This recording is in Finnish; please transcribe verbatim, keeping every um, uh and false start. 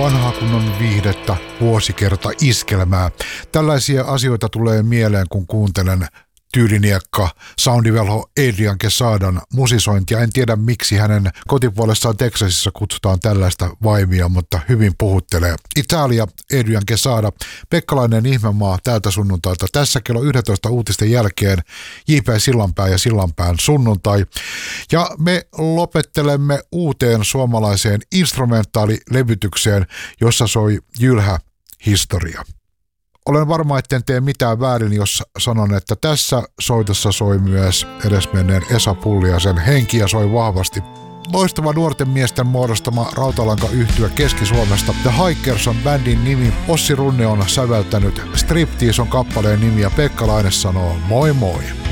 vanhaa kunnon viihdettä, vuosikerta iskelmää. Tällaisia asioita tulee mieleen, kun kuuntelen tyyliniekka soundivelho Adrian Quesadan musisointia. En tiedä, miksi hänen kotipuolessaan Texasissa kutsutaan tällaista vaimia, mutta hyvin puhuttelee. Italia, Adrian Quesada, Pekkalainen ihmemaa täältä sunnuntailta. Tässä kello yksitoista uutisten jälkeen J P Sillanpää ja Sillanpään sunnuntai. Ja me lopettelemme uuteen suomalaiseen instrumentaalilevytykseen, jossa soi jylhä historia. Olen varma, etten tee mitään väärin, jos sanon, että tässä soitossa soi myös edesmenneen Esa Pulliaisen henki ja soi vahvasti. Loistava nuorten miesten muodostama rautalanka-yhtye Keski-Suomesta. The Hikers on bändin nimi. Ossi Runne on säveltänyt. Striptease on kappaleen nimi ja Pekka Laine sanoo moi moi.